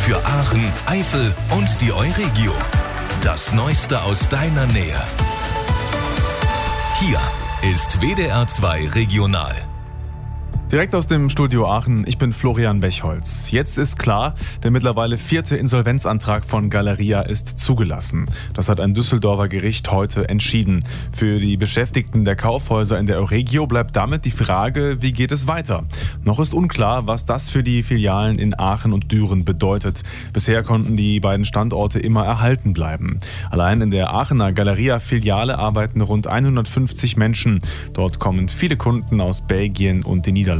für Aachen, Eifel und die Euregio. Das Neueste aus deiner Nähe. Hier ist WDR 2 Regional. Direkt aus dem Studio Aachen, ich bin Florian Bechholz. Jetzt ist klar, der mittlerweile 4. Insolvenzantrag von Galeria ist zugelassen. Das hat ein Düsseldorfer Gericht heute entschieden. Für die Beschäftigten der Kaufhäuser in der Euregio bleibt damit die Frage, wie geht es weiter? Noch ist unklar, was das für die Filialen in Aachen und Düren bedeutet. Bisher konnten die beiden Standorte immer erhalten bleiben. Allein in der Aachener Galeria-Filiale arbeiten rund 150 Menschen. Dort kommen viele Kunden aus Belgien und den Niederlanden.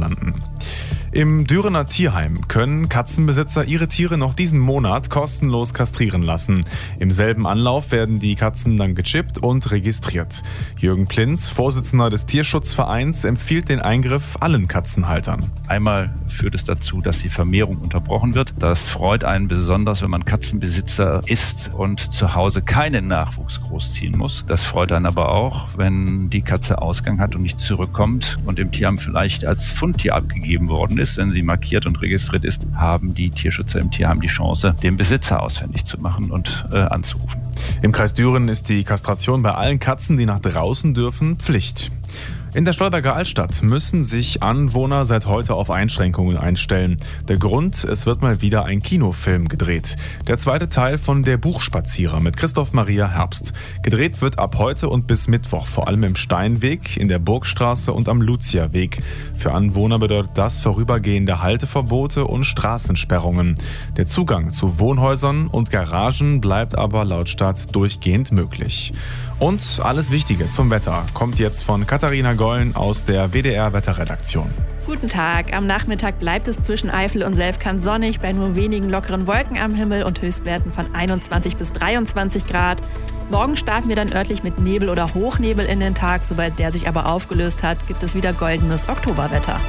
Im Dürener Tierheim können Katzenbesitzer ihre Tiere noch diesen Monat kostenlos kastrieren lassen. Im selben Anlauf werden die Katzen dann gechippt und registriert. Jürgen Plinz, Vorsitzender des Tierschutzvereins, empfiehlt den Eingriff allen Katzenhaltern. Einmal führt es dazu, dass die Vermehrung unterbrochen wird. Das freut einen besonders, wenn man Katzenbesitzer ist und zu Hause keinen Nachwuchs großziehen muss. Das freut einen aber auch, wenn die Katze Ausgang hat und nicht zurückkommt und im Tierheim vielleicht als Fundtier abgegeben worden ist. Wenn sie markiert und registriert ist, haben die Tierschützer im Tierheim die Chance, den Besitzer ausfindig zu machen und anzurufen. Im Kreis Düren ist die Kastration bei allen Katzen, die nach draußen dürfen, Pflicht. In der Stolberger Altstadt müssen sich Anwohner seit heute auf Einschränkungen einstellen. Der Grund, es wird mal wieder ein Kinofilm gedreht. Der zweite Teil von Der Buchspazierer mit Christoph Maria Herbst. Gedreht wird ab heute und bis Mittwoch, vor allem im Steinweg, in der Burgstraße und am Luziaweg. Für Anwohner bedeutet das vorübergehende Halteverbote und Straßensperrungen. Der Zugang zu Wohnhäusern und Garagen bleibt aber laut Stadt durchgehend möglich. Und alles Wichtige zum Wetter kommt jetzt von Katharina Gollen aus der WDR-Wetterredaktion. Guten Tag. Am Nachmittag bleibt es zwischen Eifel und Selfkant sonnig, bei nur wenigen lockeren Wolken am Himmel und Höchstwerten von 21 bis 23 Grad. Morgen starten wir dann örtlich mit Nebel oder Hochnebel in den Tag. Sobald der sich aber aufgelöst hat, gibt es wieder goldenes Oktoberwetter.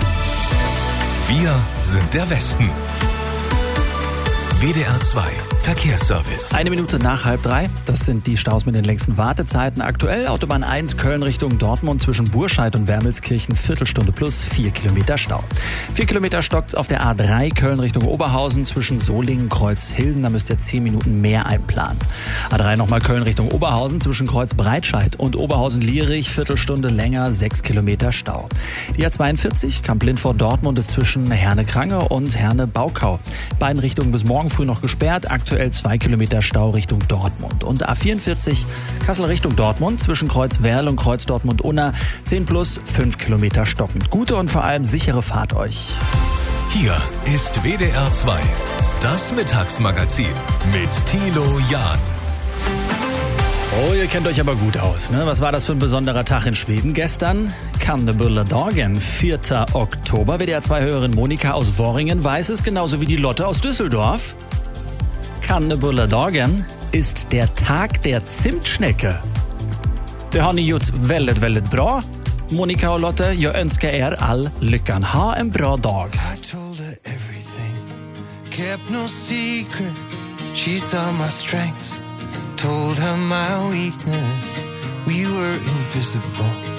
Wir sind der Westen. WDR 2 Verkehrsservice. 1 Minute nach 2:30. Das sind die Staus mit den längsten Wartezeiten. Aktuell Autobahn 1 Köln Richtung Dortmund zwischen Burscheid und Wermelskirchen. Viertelstunde plus 4 Kilometer Stau. 4 Kilometer stockt's auf der A3 Köln Richtung Oberhausen zwischen Solingen, Kreuzhilden. Da müsst ihr 10 Minuten mehr einplanen. A3 nochmal Köln Richtung Oberhausen zwischen Kreuzbreitscheid und Oberhausen-Lierich. Viertelstunde länger, 6 Kilometer Stau. Die A42 Kamp-Lindfort Dortmund ist zwischen Herne-Krange und Herne-Baukau. Beiden Richtungen bis morgen früh noch gesperrt. Aktuell 2 Kilometer Stau Richtung Dortmund. Und A44 Kassel Richtung Dortmund zwischen Kreuzwerl und Kreuz Dortmund-Unna 10 plus 5 Kilometer stockend. Gute und vor allem sichere Fahrt euch. Hier ist WDR 2, das Mittagsmagazin mit Thilo Jahn. Oh, ihr kennt euch aber gut aus, ne? Was war das für ein besonderer Tag in Schweden gestern? Kannebullerdagen, 4. Oktober. WDR 2-Hörerin Monika aus Worringen weiß es, genauso wie die Lotte aus Düsseldorf. Kannebullerdagen ist der Tag der Zimtschnecke. Det har ni gjort väldigt, väldigt bra. Monika och Lotte, jag önskar all lyckan. Ha en bra dag. I told her everything, kept no secrets. She saw my strengths, told her my weakness. We were invisible,